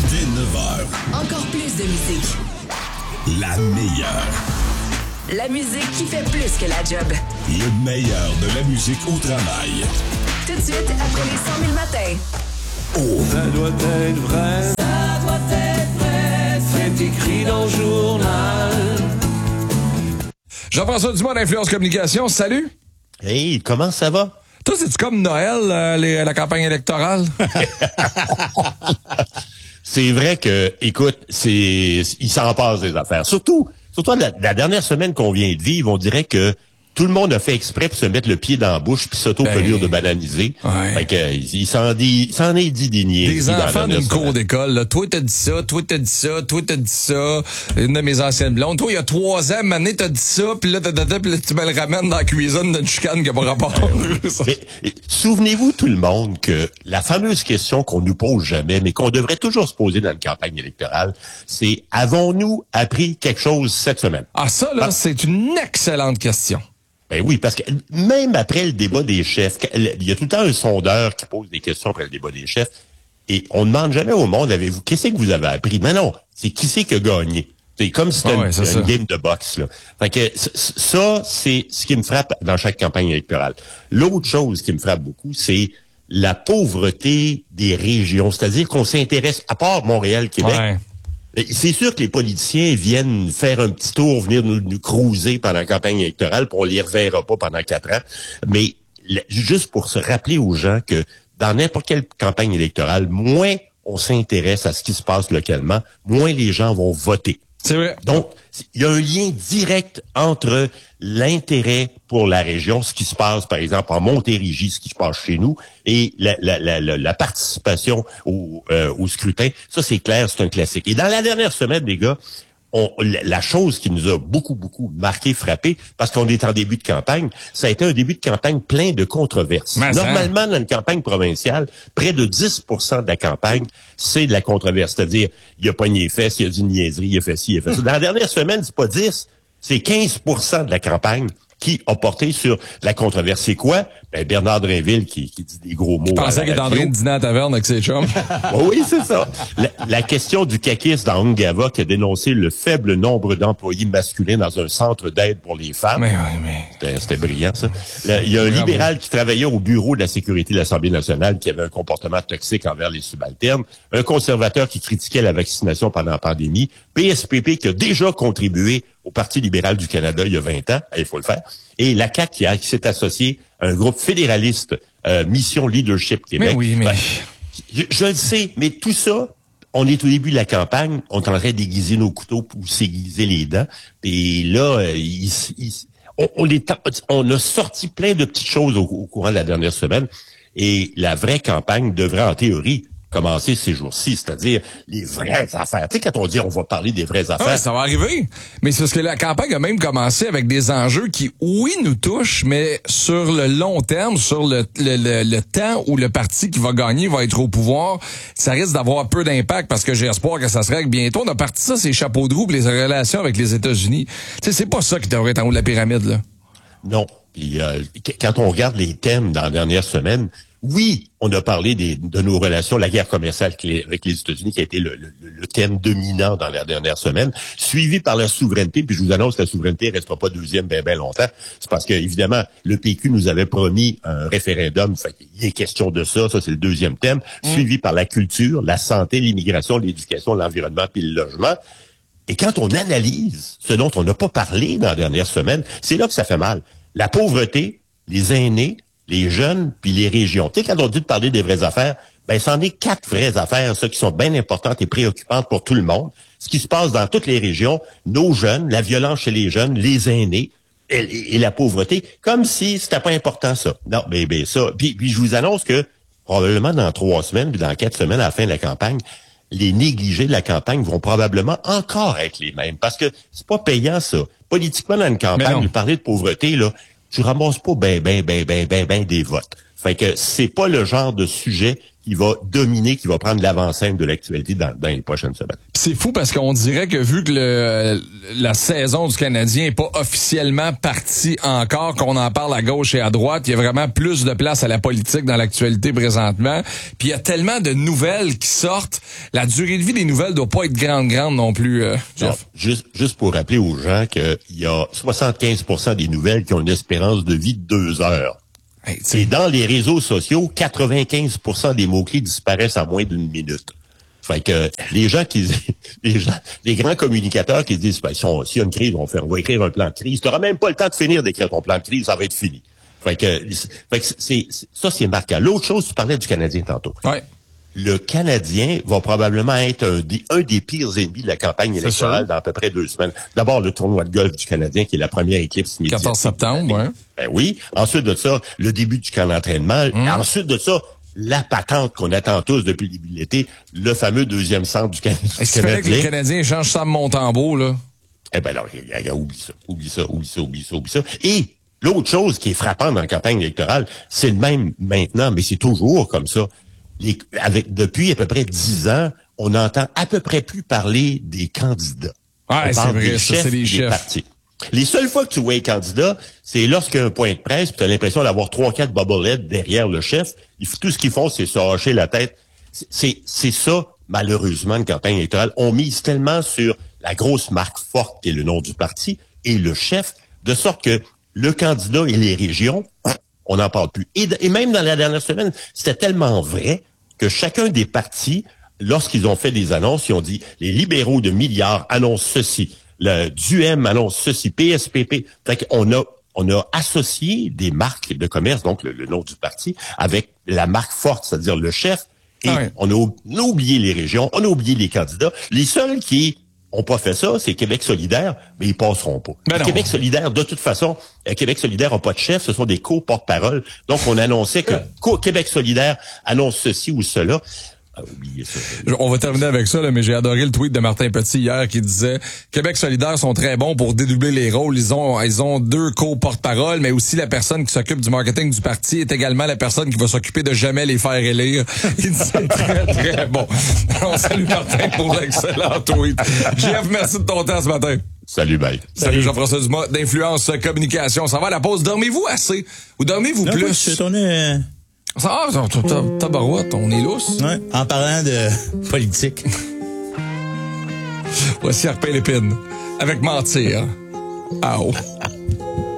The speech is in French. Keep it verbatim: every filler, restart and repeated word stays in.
Dès neuf heures. Encore plus de musique. La meilleure. La musique qui fait plus que la job. Le meilleur de la musique au travail. Tout de suite, après les cent mille matins. Oh. Ça doit être vrai. Ça doit être vrai. C'est écrit dans le journal. Jean-François Dumont d'Influence Communication, salut! Hey, comment ça va? Toi, c'est-tu comme Noël, euh, les, la campagne électorale? C'est vrai que, écoute, c'est, il s'en passe des affaires. Surtout, surtout la, la dernière semaine qu'on vient de vivre, on dirait que tout le monde a fait exprès pour se mettre le pied dans la bouche puis s'auto-pelure ben, de bananiser. Ouais. Fait que, il s'en dit, il s'en est dit des niaiseries. Des enfants d'une cour d'école, là. Toi, t'as dit ça, toi, t'as dit ça, toi, t'as dit ça. Une de mes anciennes blondes. Toi, il y a trois ans, Mané, t'as dit ça, puis là, t'as, t'as, t'as, puis là, tu me le ramènes dans la cuisine d'une chicane qui n'a pas rapport. Mais, souvenez-vous, tout le monde, que la fameuse question qu'on nous pose jamais, mais qu'on devrait toujours se poser dans une campagne électorale, c'est, avons-nous appris quelque chose cette semaine? Ah, ça, là, ah. c'est une excellente question. Ben oui, parce que même après le débat des chefs, il y a tout le temps un sondeur qui pose des questions après le débat des chefs, et on ne demande jamais au monde, avez-vous, qu'est-ce que vous avez appris? Mais non, c'est qui c'est qui a gagné. C'est comme si c'était ah ouais, une, une game de boxe, là. Fait que ça, c'est ce qui me frappe dans chaque campagne électorale. L'autre chose qui me frappe beaucoup, c'est la pauvreté des régions. C'est-à-dire qu'on s'intéresse, à part Montréal, Québec, ouais. C'est sûr que les politiciens viennent faire un petit tour, venir nous, nous cruiser pendant la campagne électorale, puis on les reverra pas pendant quatre ans. Mais le, juste pour se rappeler aux gens que dans n'importe quelle campagne électorale, moins on s'intéresse à ce qui se passe localement, moins les gens vont voter. C'est vrai. Donc, il y a un lien direct entre l'intérêt pour la région, ce qui se passe, par exemple, en Montérégie, ce qui se passe chez nous, et la, la, la, la, la participation au, euh, au scrutin. Ça, c'est clair, c'est un classique. Et dans la dernière semaine, les gars, on, la chose qui nous a beaucoup, beaucoup marqué, frappé, parce qu'on est en début de campagne, ça a été un début de campagne plein de controverses. Mais Normalement, dans une campagne provinciale, près de dix pour cent de la campagne, c'est de la controverse. C'est-à-dire, il a pogné les fesses, il a dit une niaiserie, il a fait ci, il a fait ça. Dans la dernière semaine, c'est pas dix, c'est quinze pour cent de la campagne qui a porté sur la controverse. C'est quoi? Ben, Bernard Drinville qui, qui dit des gros mots. Je pensais qu'il était en train de dîner à la taverne avec ses chums. Oui, c'est ça. La, la question du caquiste dans Ungava qui a dénoncé le faible nombre d'employés masculins dans un centre d'aide pour les femmes. Mais, oui, mais... C'était, c'était brillant, ça. Là, il y a un Bravo. libéral qui travaillait au bureau de la sécurité de l'Assemblée nationale qui avait un comportement toxique envers les subalternes. Un conservateur qui critiquait la vaccination pendant la pandémie. P S P P qui a déjà contribué au Parti libéral du Canada il y a vingt ans. Il faut le faire. Et la C A Q qui, a, qui s'est associée à un groupe fédéraliste, euh, Mission Leadership Québec. Mais oui, mais... Ben, je, je le sais, mais tout ça, on est au début de la campagne, on est en train d'aiguiser nos couteaux pour s'aiguiser les dents. Et là, il, il, on, on, est, on a sorti plein de petites choses au, au courant de la dernière semaine. Et la vraie campagne devrait, en théorie, commencer ces jours-ci, c'est-à-dire les vraies affaires. Tu sais, quand on dit on va parler des vraies affaires... Ouais, ça va arriver. Mais c'est parce que la campagne a même commencé avec des enjeux qui, oui, nous touchent, mais sur le long terme, sur le, le, le, le temps où le parti qui va gagner va être au pouvoir, ça risque d'avoir peu d'impact parce que j'ai espoir que ça se règle bientôt. On a parti ça, ces chapeaux de roue pour les relations avec les États-Unis. Tu sais, c'est pas ça qui devrait être en haut de la pyramide, là. Non. Puis euh, quand on regarde les thèmes dans la dernière semaine, oui, on a parlé des, de nos relations, la guerre commerciale avec les États-Unis qui a été le, le, le thème dominant dans la dernière semaine, suivi par la souveraineté. Puis je vous annonce que la souveraineté ne restera pas deuxième bien bien longtemps. C'est parce que évidemment le P Q nous avait promis un référendum. Fait qu'il est question de ça. Ça c'est le deuxième thème, mmh. suivi par la culture, la santé, l'immigration, l'éducation, l'environnement puis le logement. Et quand on analyse ce dont on n'a pas parlé dans la dernière semaine, c'est là que ça fait mal. La pauvreté, les aînés, les jeunes, puis les régions. Tu sais, quand on dit de parler des vraies affaires, ben, c'en est quatre vraies affaires, ça, qui sont bien importantes et préoccupantes pour tout le monde. Ce qui se passe dans toutes les régions, nos jeunes, la violence chez les jeunes, les aînés et, et la pauvreté, comme si c'était pas important, ça. Non, ben, ben, ça. Puis, puis je vous annonce que, probablement dans trois semaines, puis dans quatre semaines à la fin de la campagne, les négligés de la campagne vont probablement encore être les mêmes. Parce que c'est pas payant, ça. Politiquement, dans une campagne, de parler de pauvreté, là, tu ramasses pas ben, ben, ben, ben, ben, ben des votes. Fait que c'est pas le genre de sujet qui va dominer, qui va prendre l'avant-scène de l'actualité dans, dans les prochaines semaines. C'est fou parce qu'on dirait que vu que le, la saison du Canadien est pas officiellement partie encore, qu'on en parle à gauche et à droite, il y a vraiment plus de place à la politique dans l'actualité présentement. Puis il y a tellement de nouvelles qui sortent. La durée de vie des nouvelles doit pas être grande, grande non plus, euh, Jeff. Non, juste, juste pour rappeler aux gens qu'il y a soixante-quinze pour cent des nouvelles qui ont une espérance de vie de deux heures. Hey, Et dans les réseaux sociaux, quatre-vingt-quinze pour cent des mots-clés disparaissent en moins d'une minute. Fait que les gens qui, les gens, les grands communicateurs qui se disent, ben, si on, s'il y a une crise, on, fait, on va écrire un plan de crise. Tu n'auras même pas le temps de finir d'écrire ton plan de crise, ça va être fini. Fait que, fait que c'est, c'est, ça, c'est marquant. L'autre chose, tu parlais du Canadien tantôt. Ouais. Le Canadien va probablement être un des, un des pires ennemis de la campagne électorale dans à peu près deux semaines. D'abord, le tournoi de golf du Canadien, qui est la première éclipse médiatique. quatorze septembre, ouais. Ben oui. Ensuite de ça, le début du camp d'entraînement. Mmh. Ensuite de ça, la patente qu'on attend tous depuis le début de l'été, le fameux deuxième centre du Canadien. Est-ce qu'il fallait que les Canadiens changent Sam Montembeau, là? Eh ben alors, oublie ça, oublie ça, oublie ça, oublie ça, oublie ça. Et l'autre chose qui est frappante dans la campagne électorale, c'est le même maintenant, mais c'est toujours comme ça. Les, avec, depuis à peu près dix ans, on n'entend à peu près plus parler des candidats. Ah, on c'est parle vrai, des ça, chefs, c'est des des chefs. partis. Les seules fois que tu vois les candidats, c'est lorsqu'il y a un point de presse, puis tu as l'impression d'avoir trois, quatre bobbleheads derrière le chef. Ils, tout ce qu'ils font, c'est se hacher la tête. C'est, c'est ça, malheureusement, une campagne électorale. On mise tellement sur la grosse marque forte qui est le nom du parti et le chef, de sorte que le candidat et les régions, on n'en parle plus. Et, et même dans la dernière semaine, c'était tellement vrai que chacun des partis, lorsqu'ils ont fait des annonces, ils ont dit, les libéraux de milliards annoncent ceci, le D U M annonce ceci, P S P P. Fait qu'on a, on a associé des marques de commerce, donc le, le nom du parti, avec la marque forte, c'est-à-dire le chef, et Ah ouais. on, a, on a oublié les régions, on a oublié les candidats. Les seuls qui ont pas fait ça, c'est Québec solidaire, mais ils passeront pas. Ben non. Québec solidaire, de toute façon, euh, Québec solidaire n'a pas de chef, ce sont des co-porte-parole. Donc, on annonçait que co- Québec solidaire annonce ceci ou cela. Ah, oubliez ça. On va terminer avec ça, là, mais j'ai adoré le tweet de Martin Petit hier qui disait Québec solidaire sont très bons pour dédoubler les rôles. Ils ont ils ont deux co-porte-parole, mais aussi la personne qui s'occupe du marketing du parti est également la personne qui va s'occuper de jamais les faire élire. Il dit c'est très, très bon. On salue Martin pour l'excellent tweet. Jeff, merci de ton temps ce matin. Salut, bye. Salut Jean-François Dumas d'Influence Communication. Ça va à la pause. Dormez-vous assez ou dormez-vous Non, plus? moi, je suis tourné, euh, Ah, tabarouette, on est lousse. ouais, en parlant de politique. Voici Arpin Lépine avec Mentir. Ah oh.